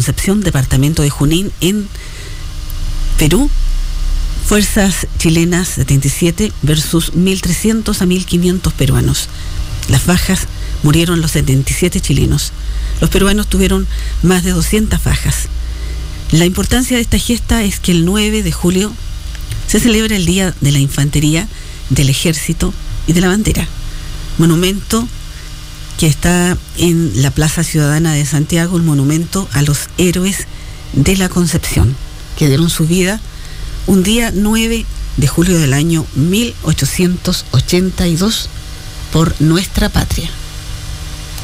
Concepción, departamento de Junín, en Perú. Fuerzas chilenas 77 versus 1.300 a 1.500 peruanos. Las bajas, murieron los 77 chilenos. Los peruanos tuvieron más de 200 bajas. La importancia de esta gesta es que el 9 de julio se celebra el Día de la Infantería, del Ejército y de la Bandera. Monumento que está en la Plaza Ciudadana de Santiago, un monumento a los héroes de la Concepción, que dieron su vida un día 9 de julio del año 1882 por nuestra patria.